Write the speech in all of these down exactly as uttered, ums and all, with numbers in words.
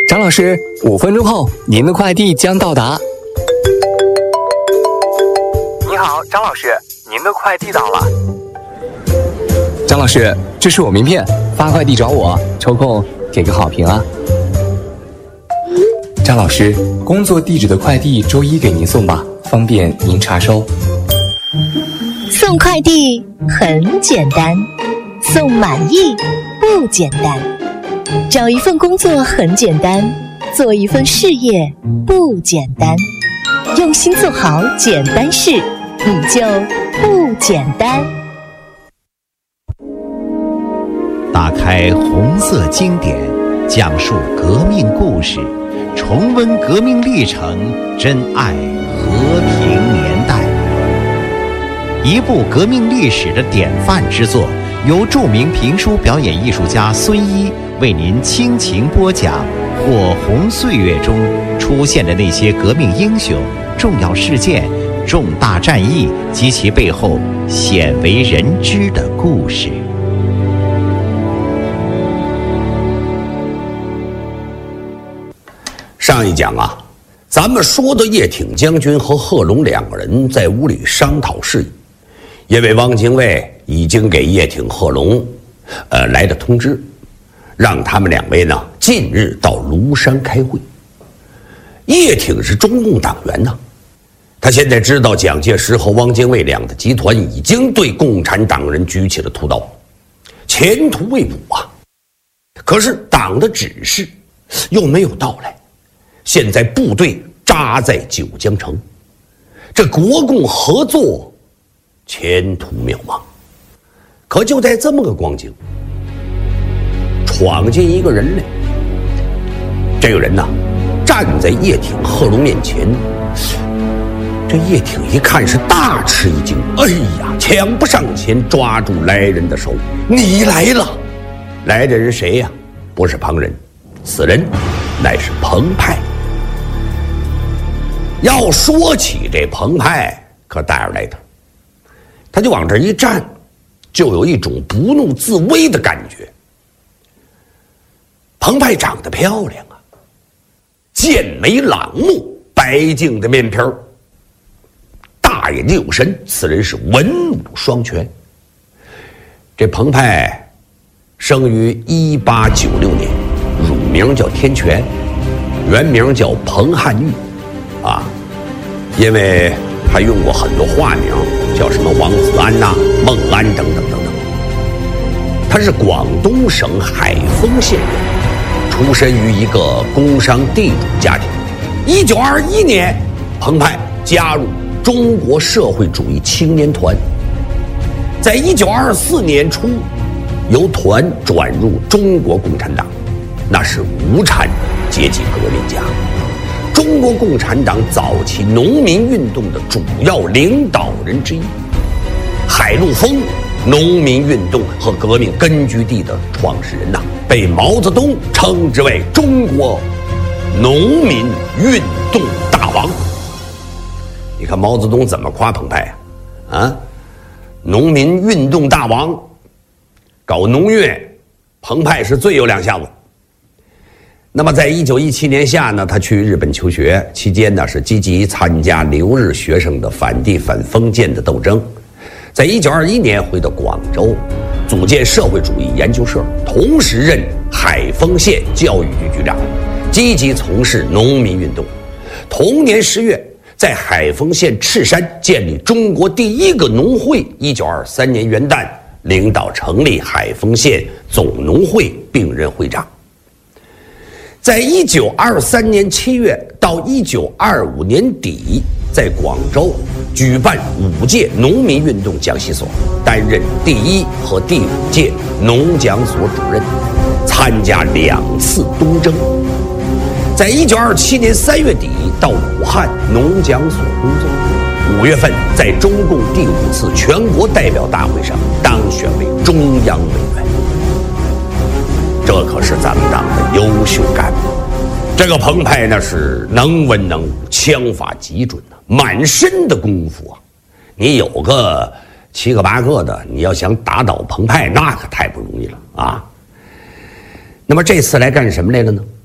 张老师，五分钟后您的快递将到达。 你好，张老师，您的快递到了。 张老师，这是我名片，发快递找我，抽空给个好评啊。张老师，工作地址的快递周一给您送吧，方便您查收。 送快递很简单，送满意不简单。找一份工作很简单，做一份事业不简单。用心做好简单事，你就不简单。 打开红色经典，讲述革命故事，重温革命历程，珍爱和平年代。一部革命历史的典范之作，由著名评书表演艺术家孙一为您倾情播讲火红岁月中出现的那些革命英雄、重要事件、重大战役及其背后鲜为人知的故事。 上一讲啊，咱们说的叶挺将军和贺龙两个人在屋里商讨事宜，因为汪精卫已经给叶挺、贺龙，呃，来的通知，让他们两位呢近日到庐山开会。叶挺是中共党员呢，他现在知道蒋介石和汪精卫两个集团已经对共产党人举起了屠刀，前途未卜啊。可是党的指示又没有到来。现在部队扎在九江城，这国共合作前途渺茫。可就在这么个光景，闯进一个人来。这个人呢，站在叶挺、贺龙面前。这叶挺一看是大吃一惊，哎呀，抢不上前抓住来人的手。你来了！来的人谁呀？不是旁人，此人乃是彭湃。要说起这彭湃，可大着来的，他就往这一站，就有一种不怒自威的感觉。彭湃长得漂亮啊，剑眉朗目，白净的面皮儿，大眼睛有神，此人是文武双全。这彭湃生于一八九六年，乳名叫天全，原名叫彭汉玉啊，因为他用过很多化名，叫什么王子安呐、啊、孟安等等等等。他是广东省海丰县人，出身于一个工商地主家庭。一九二一年，彭湃加入中国社会主义青年团，在一九二四年初，由团转入中国共产党，那是无产阶级革命家。中国共产党早期农民运动的主要领导人之一，海陆丰农民运动和革命根据地的创始人呐、啊，被毛泽东称之为中国农民运动大王。你看毛泽东怎么夸彭湃啊？啊，农民运动大王，搞农运，彭湃是最有两下子。那么在一九一七年夏呢，他去日本求学期间呢，是积极参加留日学生的反帝反封建的斗争。在一九二一年回到广州，组建社会主义研究社，同时任海丰县教育局局长，积极从事农民运动。同年十月，在海丰县赤山建立中国第一个农会。一九二三年元旦，领导成立海丰县总农会，并任会长。在一九二三年七月到一九二五年底，在广州举办五届农民运动讲习所，担任第一和第五届农讲所主任，参加两次东征。在一九二七年三月底到武汉农讲所工作，五月份在中共第五次全国代表大会上当选为中央委员。这可是咱们党的优秀干部。这个彭湃呢是能文能武，枪法极准啊，满身的功夫啊。你有个七个八个的，你要想打倒彭湃，那可太不容易了啊。那么这次来干什么来了呢？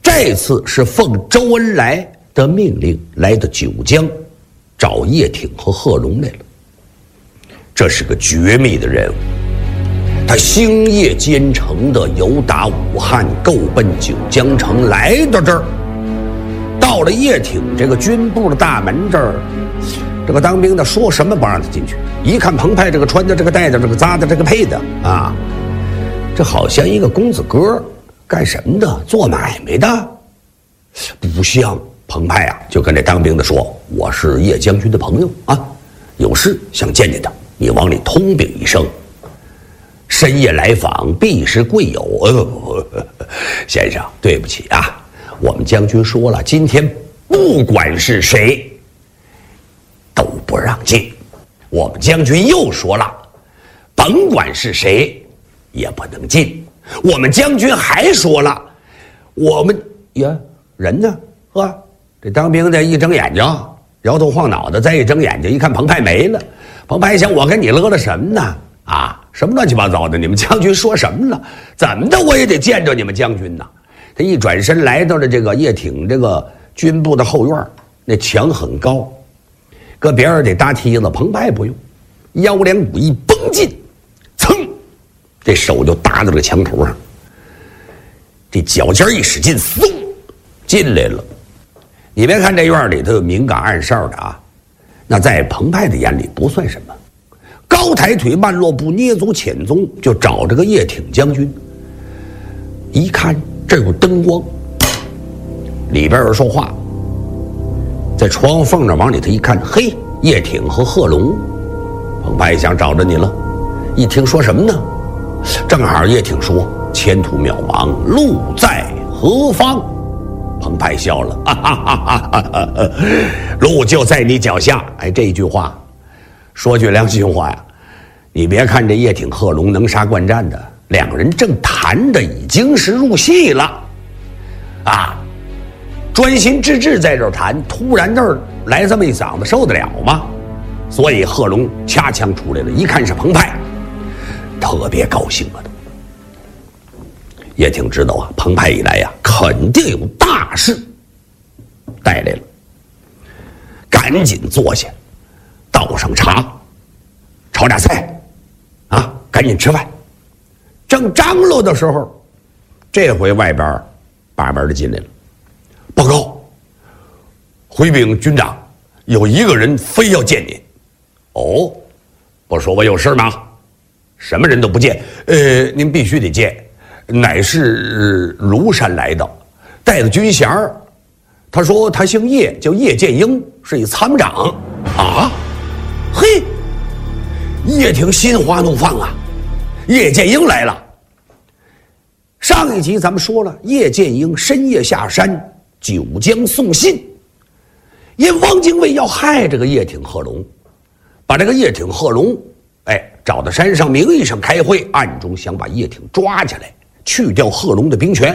这次是奉周恩来的命令来到九江，找叶挺和贺龙来了。这是个绝密的人物，他星夜兼程的由打武汉够奔九江城，来到这儿，到了叶挺这个军部的大门这儿，这个当兵的说什么不让他进去。一看彭湃这个穿的这个戴的这个扎的这个配的啊，这好像一个公子哥，干什么的？做买卖的？不像。彭湃啊，就跟这当兵的说：“我是叶将军的朋友啊，有事想见见他，你往里通禀一声。深夜来访，必是贵友。呃，先生，对不起啊，我们将军说了，今天不管是谁，都不让进。我们将军又说了，甭管是谁，也不能进。我们将军还说了，我们呀，人呢？呵。”这当兵的一睁眼睛，摇头晃脑的，再一睁眼睛，一看彭湃没了。彭湃想：我跟你乐了什么呢？啊，什么乱七八糟的？你们将军说什么了？怎么的我也得见着你们将军呐！他一转身来到了这个叶挺这个军部的后院，那墙很高，搁别人得搭梯子，彭湃不用，腰连骨一绷进，噌，这手就搭到这个墙头上，这脚尖一使劲，嗖，进来了。你别看这院里头有明岗暗哨的啊，那在彭湃的眼里不算什么。高抬腿慢落步，捏足潜踪，就找这个叶挺将军。一看这有灯光，里边人说话，在窗缝那往里头一看，嘿，叶挺和贺龙。彭湃想找着你了，一听说什么呢？正好叶挺说：“前途渺茫，路在何方？”彭湃笑了，哈哈哈哈哈！路就在你脚下。哎，这一句话，说句良心话呀，你别看这叶挺、贺龙能杀惯战的，两个人正谈的已经是入戏了，啊，专心致志在这儿谈，突然这儿来这么一嗓子，受得了吗？所以贺龙掐枪出来了，一看是彭湃，特别高兴了。叶挺知道啊，彭湃一来呀，肯定有大事带来了，赶紧坐下，倒上茶，炒俩菜，啊，赶紧吃饭。正张罗的时候，这回外边把门的进来了，报告，回禀军长，有一个人非要见您。哦，不说我有事吗？什么人都不见，呃，您必须得见。乃是庐山来的，带着军衔儿。他说他姓叶，叫叶剑英，是一参谋长。啊，嘿，叶挺心花怒放啊！叶剑英来了。上一集咱们说了，叶剑英深夜下山九江送信，因汪精卫要害这个叶挺、贺龙，把这个叶挺、贺龙，哎，找到山上，名义上开会，暗中想把叶挺抓起来。去掉贺龙的兵权。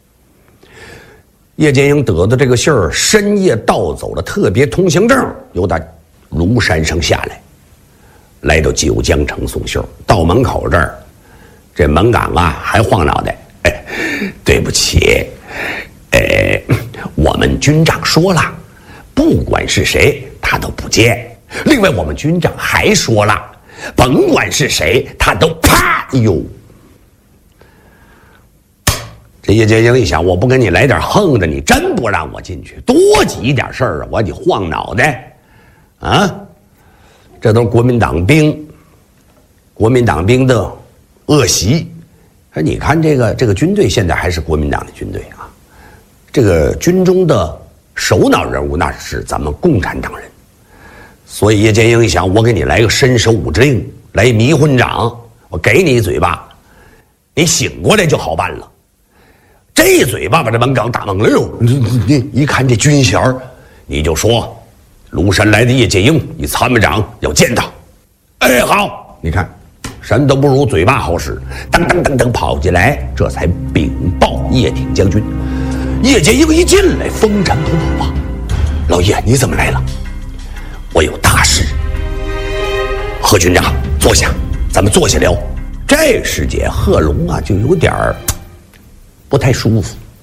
叶剑英得的这个信儿，深夜盗走了特别通行证，由打庐山上下来，来到九江城送信儿。到门口这儿，这门岗啊还晃脑袋，哎，对不起，哎，我们军长说了，不管是谁他都不见。另外我们军长还说了，甭管是谁他都啪哟。这叶剑英一想，我不跟你来点横的，你真不让我进去，多急点事儿啊！我得晃脑袋，啊，这都是国民党兵，国民党兵的恶习。哎，你看这个这个军队现在还是国民党的军队啊，这个军中的首脑人物那是咱们共产党人。所以叶剑英一想，我给你来个伸手五指令，来迷魂掌，我给你一嘴巴，你醒过来就好办了。这嘴巴把这门岗打懵了哟！你你一看这军衔儿，你就说庐山来的叶剑英，你参谋长要见他。哎，好，你看什么都不如嘴巴好使。噔噔噔噔跑进来，这才禀报叶挺将军。叶剑英一进来，风尘仆仆啊！老叶，你怎么来了？我有大事。贺军长，坐下，咱们坐下聊。这时节，贺龙啊就有点儿不太舒服，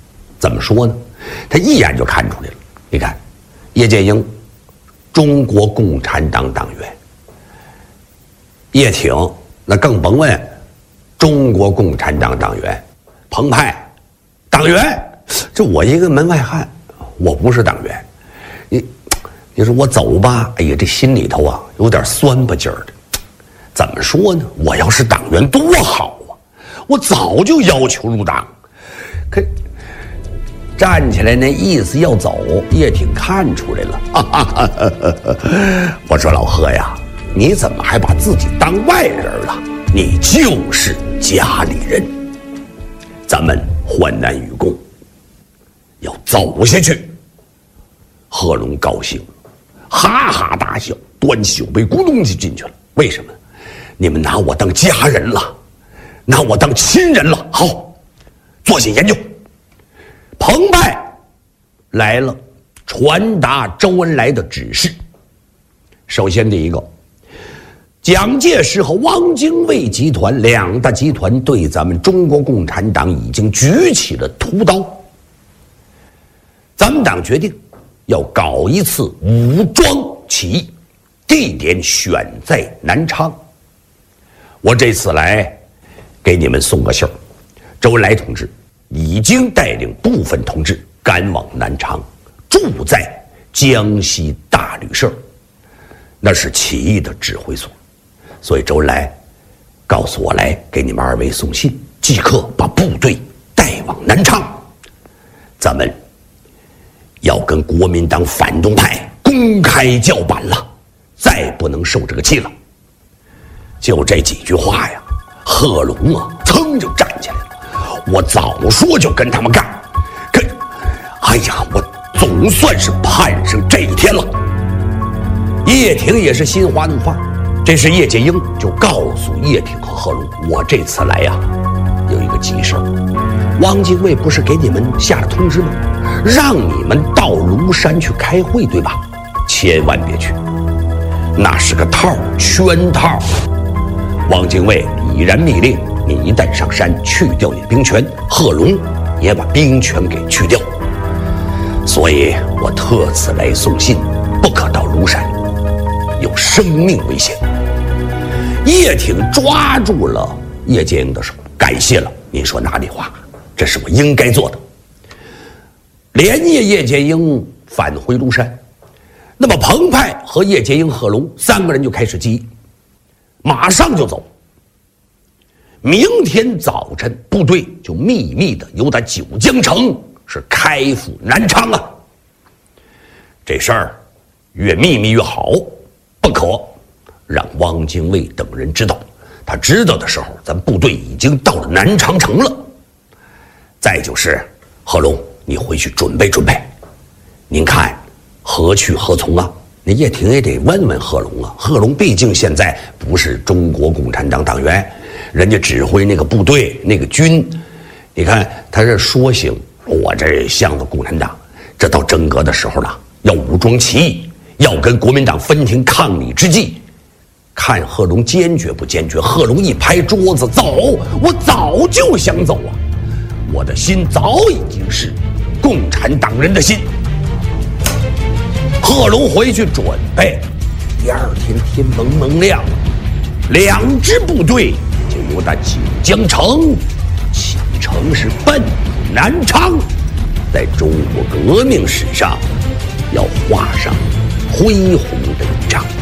怎么说呢？他一眼就看出来了。你看，叶剑英，中国共产党党员；叶挺，那更甭问，中国共产党党员；彭湃，党员。这我一个门外汉，我不是党员。你，你说我走吧，哎呀，这心里头啊有点酸不劲儿的。怎么说呢？我要是党员多好啊！我早就要求入党。可站起来那意思要走，叶挺看出来了。哈哈哈哈，我说老贺呀，你怎么还把自己当外人了？你就是家里人，咱们患难与共，要走下去。贺龙高兴，哈哈大笑，端起酒杯咕咚就进去了。为什么？你们拿我当家人了，拿我当亲人了。好，坐下研究。彭湃来了，传达周恩来的指示。首先第一个，蒋介石和汪精卫集团两大集团对咱们中国共产党已经举起了屠刀。咱们党决定要搞一次武装起义，地点选在南昌。我这次来给你们送个信儿，周恩来同志已经带领部分同志赶往南昌，住在江西大旅社，那是起义的指挥所。所以周恩来告诉我来给你们二位送信，即刻把部队带往南昌。咱们要跟国民党反动派公开叫板了，再不能受这个气了。就这几句话呀，贺龙啊噌就站起来了。我早说就跟他们干，可哎呀，我总算是盼上这一天了。叶挺也是心花怒放，这时叶剑英就告诉叶挺和贺龙，我这次来呀有一个急事儿。汪精卫不是给你们下了通知吗？让你们到庐山去开会，对吧？千万别去，那是个套，圈套。汪精卫已然密令你一旦上山，去掉你兵权，贺龙也把兵权给去掉。所以我特此来送信，不可到庐山，有生命危险。叶挺抓住了叶剑英的手，感谢了，您说哪里话？这是我应该做的。连夜叶剑英返回庐山，那么彭湃和叶剑英、贺龙三个人就开始记忆，马上就走。明天早晨，部队就秘密的由打九江城是开赴南昌啊。这事儿越秘密越好，不可让汪精卫等人知道。他知道的时候，咱部队已经到了南昌城了。再就是贺龙，你回去准备准备，您看何去何从啊？那叶挺也得问问贺龙啊。贺龙毕竟现在不是中国共产党党员，人家指挥那个部队那个军，你看他这说行，我这向着共产党，这到真格的时候了，要武装起义，要跟国民党分庭抗礼之际，看贺龙坚决不坚决。贺龙一拍桌子，走，我早就想走啊，我的心早已经是共产党人的心。贺龙回去准备，第二天天蒙蒙亮，两支部队就由打九江城启程，是奔南昌，在中国革命史上要画上恢宏的一章。